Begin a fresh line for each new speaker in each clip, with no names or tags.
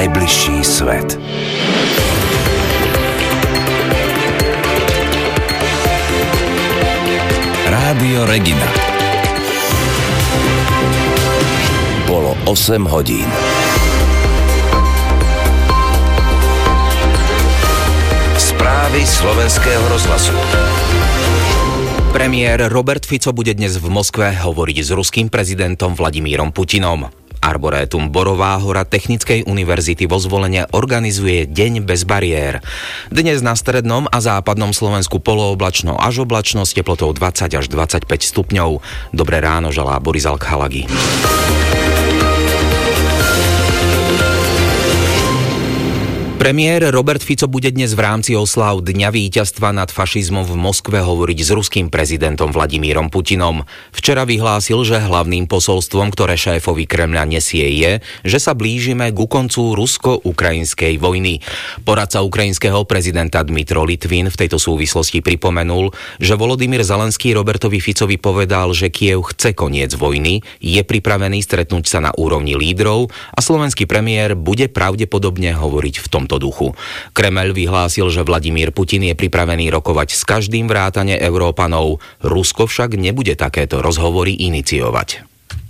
najbližší svet. Rádio Regina. Bolo 8 hodín. Správy slovenského rozhlasu.
Premiér Robert Fico bude dnes v Moskve hovoriť s ruským prezidentom Vladimírom Putinom. Arborétum Borová hora Technickej univerzity vo Zvolene organizuje Deň bez bariér. Dnes na strednom a západnom Slovensku polooblačno až oblačno s teplotou 20 až 25 stupňov. Dobré ráno želá Boris Alkhalagi. Premiér Robert Fico bude dnes v rámci osláv Dňa víťazstva nad fašizmom v Moskve hovoriť s ruským prezidentom Vladimírom Putinom. Včera vyhlásil, že hlavným posolstvom, ktoré šéfovi Kremľa nesie, je, že sa blížime ku koncu rusko-ukrajinskej vojny. Poradca ukrajinského prezidenta Dmytro Litvin v tejto súvislosti pripomenul, že Volodymyr Zelenský Robertovi Ficovi povedal, že Kyjev chce koniec vojny, je pripravený stretnúť sa na úrovni lídrov a slovenský premiér bude pravdepodobne hovoriť v tomto duchu. Kremeľ vyhlásil, že Vladimír Putin je pripravený rokovať s každým vrátane Európanov. Rusko však nebude takéto rozhovory iniciovať.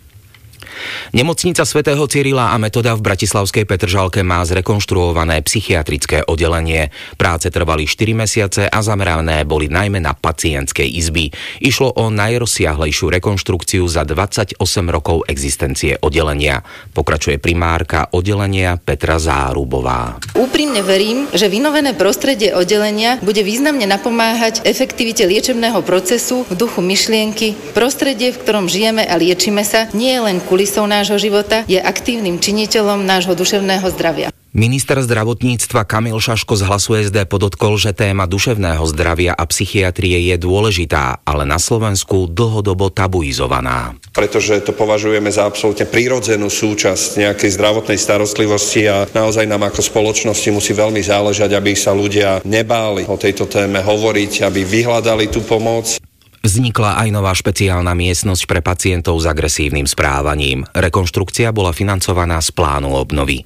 Nemocnica svätého Cyrila a Metoda v bratislavskej Petržalke má zrekonštruované psychiatrické oddelenie. Práce trvali 4 mesiace a zamerané boli najmä na pacientskej izby. Išlo o najrozsiahlejšiu rekonštrukciu za 28 rokov existencie oddelenia. Pokračuje primárka oddelenia Petra Zárubová.
Úprimne verím, že vynovené prostredie oddelenia bude významne napomáhať efektivite liečebného procesu v duchu myšlienky. Prostredie, v ktorom žijeme a liečime sa, nie je len kulisou nášho života, je aktívnym činiteľom nášho duševného zdravia.
Minister zdravotníctva Kamil Šaško z Hlasu SD podotkol, že téma duševného zdravia a psychiatrie je dôležitá, ale na Slovensku dlhodobo tabuizovaná.
Pretože to považujeme za absolútne prirodzenú súčasť nejakej zdravotnej starostlivosti a naozaj nám ako spoločnosti musí veľmi záležať, aby sa ľudia nebáli o tejto téme hovoriť, aby vyhľadali tú pomoc.
Vznikla aj nová špeciálna miestnosť pre pacientov s agresívnym správaním. Rekonštrukcia bola financovaná z plánu obnovy.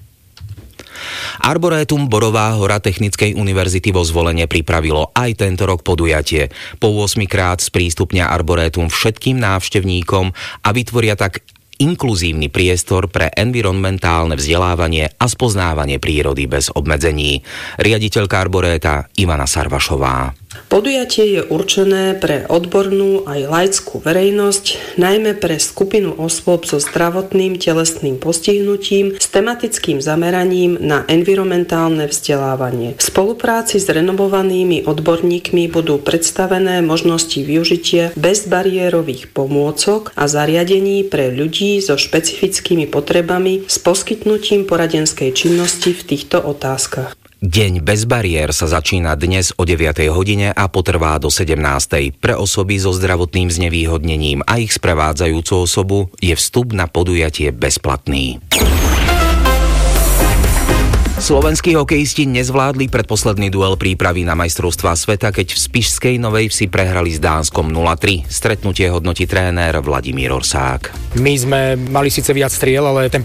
Arborétum Borová hora Technickej univerzity vo Zvolene pripravilo aj tento rok podujatie. Po 8 krát sprístupnia Arborétum všetkým návštevníkom a vytvoria tak inkluzívny priestor pre environmentálne vzdelávanie a spoznávanie prírody bez obmedzení. Riaditeľka Arboréta Ivana Sarvašová.
Podujatie je určené pre odbornú aj laickú verejnosť, najmä pre skupinu osôb so zdravotným telesným postihnutím s tematickým zameraním na environmentálne vzdelávanie. V spolupráci s renomovanými odborníkmi budú predstavené možnosti využitia bezbariérových pomôcok a zariadení pre ľudí so špecifickými potrebami s poskytnutím poradenskej činnosti v týchto otázkach.
Deň bez bariér sa začína dnes o 9. hodine a potrvá do 17. Pre osoby so zdravotným znevýhodnením a ich sprevádzajúcu osobu je vstup na podujatie bezplatný. Slovenskí hokejisti nezvládli predposledný duel prípravy na majstrovstvá sveta, keď v Spišskej Novej Vsi prehrali s Dánskom 0-3. Stretnutie hodnotí tréner Vladimír Orsák.
My sme mali síce viac striel, ale ten